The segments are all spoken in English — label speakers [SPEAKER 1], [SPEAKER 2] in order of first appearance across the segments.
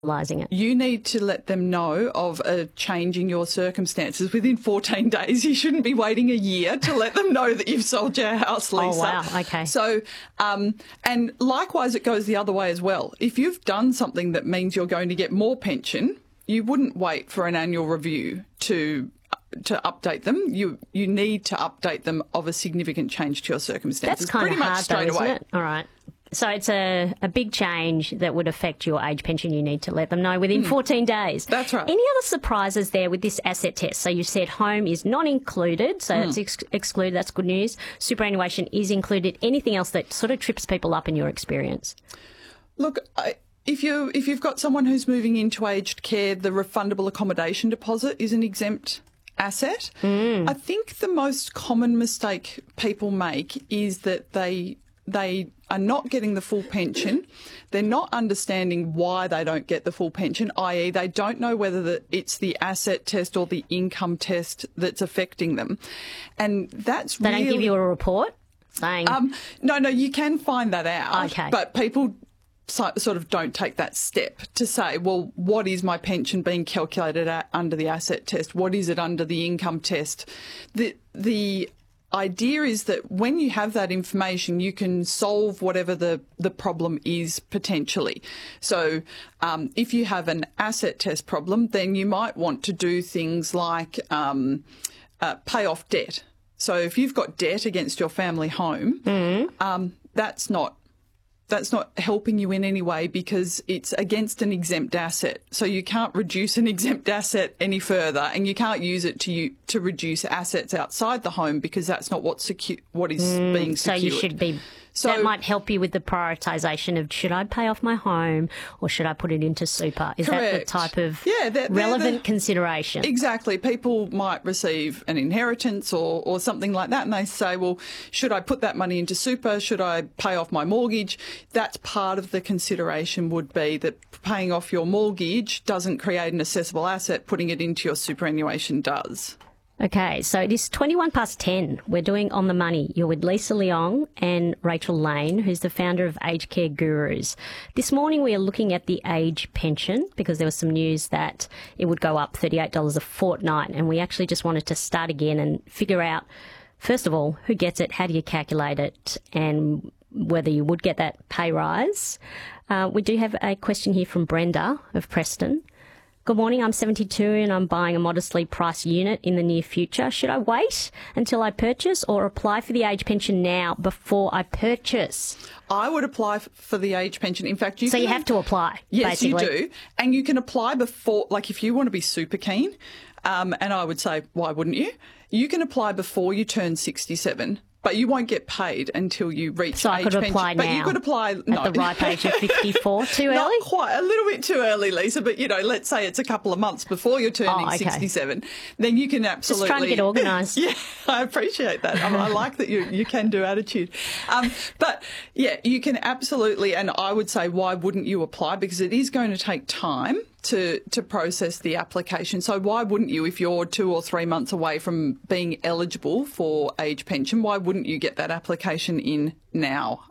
[SPEAKER 1] it.
[SPEAKER 2] You need to let them know of a change in your circumstances within 14 days. You shouldn't be waiting a year to let them know that you've sold your house, Lisa.
[SPEAKER 1] Oh, wow. Okay.
[SPEAKER 2] So, and likewise, it goes the other way as well. If you've done something that means you're going to get more pension, you wouldn't wait for an annual review to update them. You need to update them of a significant change to your circumstances.
[SPEAKER 1] That's kind
[SPEAKER 2] pretty
[SPEAKER 1] of
[SPEAKER 2] much
[SPEAKER 1] hard,
[SPEAKER 2] straight
[SPEAKER 1] though,
[SPEAKER 2] away.
[SPEAKER 1] isn't it? All right. So it's a big change that would affect your age pension. You need to let them know within 14 days.
[SPEAKER 2] That's right.
[SPEAKER 1] Any other surprises there with this asset test? So you said home is not included, so it's excluded. That's good news. Superannuation is included. Anything else that sort of trips people up in your experience?
[SPEAKER 2] Look, if you've got someone who's moving into aged care, the refundable accommodation deposit is an exempt asset. I think the most common mistake people make is that they are not getting the full pension. They're not understanding why they don't get the full pension, i.e. they don't know whether it's the asset test or the income test that's affecting them. And that's
[SPEAKER 1] They
[SPEAKER 2] really...
[SPEAKER 1] don't give you a report saying...
[SPEAKER 2] No, you can find that out.
[SPEAKER 1] Okay.
[SPEAKER 2] But people sort of don't take that step to say, well, what is my pension being calculated at under the asset test? What is it under the income test? The idea is that when you have that information, you can solve whatever the problem is potentially. So if you have an asset test problem, then you might want to do things like pay off debt. So if you've got debt against your family home, that's not helping you in any way because it's against an exempt asset. So you can't reduce an exempt asset any further, and you can't use it to reduce assets outside the home because that's not what is being secured.
[SPEAKER 1] So you should be... that might help you with the prioritisation of should I pay off my home or should I put it into super? Is
[SPEAKER 2] Correct.
[SPEAKER 1] that the type of
[SPEAKER 2] they're
[SPEAKER 1] relevant consideration?
[SPEAKER 2] Exactly. People might receive an inheritance or something like that and they say, well, should I put that money into super? Should I pay off my mortgage? That's part of the consideration would be that paying off your mortgage doesn't create an assessable asset. Putting it into your superannuation does.
[SPEAKER 1] Okay, so it is 10:21. We're doing On the Money. You're with Lisa Leong and Rachel Lane, who's the founder of Aged Care Gurus. This morning we are looking at the age pension because there was some news that it would go up $38 a fortnight, and we actually just wanted to start again and figure out, first of all, who gets it, how do you calculate it, and whether you would get that pay rise. We do have a question here from Brenda of Preston. Good morning, I'm 72 and I'm buying a modestly priced unit in the near future. Should I wait until I purchase or apply for the age pension now before I purchase?
[SPEAKER 2] I would apply for the age pension. In fact, you
[SPEAKER 1] have to apply,
[SPEAKER 2] yes,
[SPEAKER 1] basically.
[SPEAKER 2] You do. And you can apply before, like if you want to be super keen, and I would say, why wouldn't you? You can apply before you turn 67. But you won't get paid until you reach
[SPEAKER 1] so
[SPEAKER 2] age
[SPEAKER 1] I could
[SPEAKER 2] pension.
[SPEAKER 1] apply
[SPEAKER 2] But
[SPEAKER 1] now
[SPEAKER 2] you could apply
[SPEAKER 1] at the ripe age of 54. Too early?
[SPEAKER 2] Not quite. A little bit too early, Lisa. But, let's say it's a couple of months before you're turning 67. Then you can absolutely...
[SPEAKER 1] Just trying to get organised.
[SPEAKER 2] Yeah, I appreciate that. I like that you can do attitude. But, yeah, you can absolutely... And I would say, why wouldn't you apply? Because it is going to take time to process the application. So why wouldn't you, if you're 2 or 3 months away from being eligible for age pension, why wouldn't you get that application in now?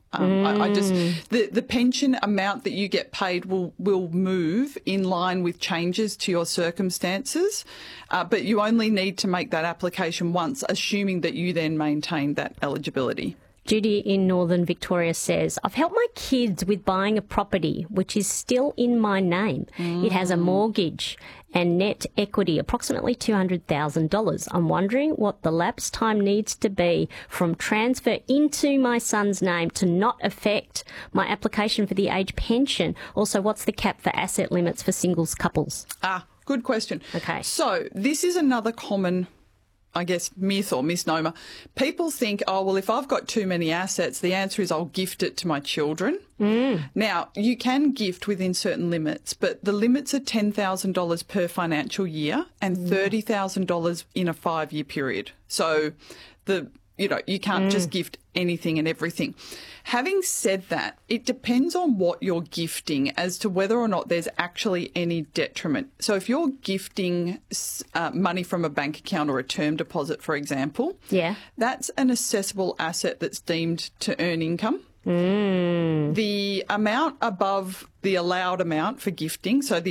[SPEAKER 2] The pension amount that you get paid will move in line with changes to your circumstances, but you only need to make that application once, assuming that you then maintain that eligibility.
[SPEAKER 1] Judy in Northern Victoria says, I've helped my kids with buying a property which is still in my name. It has a mortgage and net equity, approximately $200,000. I'm wondering what the lapse time needs to be from transfer into my son's name to not affect my application for the age pension. Also, what's the cap for asset limits for singles couples?
[SPEAKER 2] Good question.
[SPEAKER 1] Okay.
[SPEAKER 2] So this is another common, I guess, myth or misnomer. People think, oh, well, if I've got too many assets, the answer is I'll gift it to my children. Now, you can gift within certain limits, but the limits are $10,000 per financial year and $30,000 in a 5-year period. So you can't just gift anything and everything. Having said that, it depends on what you're gifting as to whether or not there's actually any detriment. So if you're gifting money from a bank account or a term deposit, for example, that's an assessable asset that's deemed to earn income.
[SPEAKER 1] Mm.
[SPEAKER 2] The amount above the allowed amount for gifting, so the